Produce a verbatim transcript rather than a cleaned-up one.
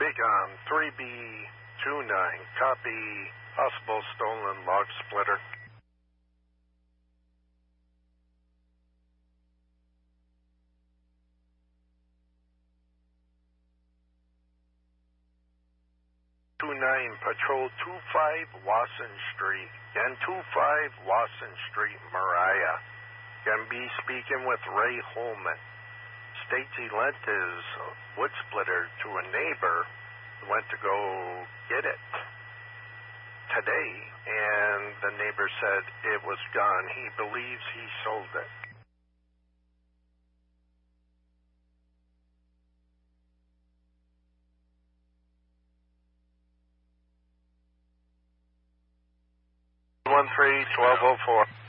Big on three B two nine. Copy. Possible stolen log splitter. two nine, Patrol two five, Wasson Street. Again, two five, Wasson Street, Mariah. Again, be speaking with Ray Holman. States he lent his wood splitter to a neighbor who went to go get it today, and the neighbor said it was gone. He believes he sold it. one three, twelve oh four.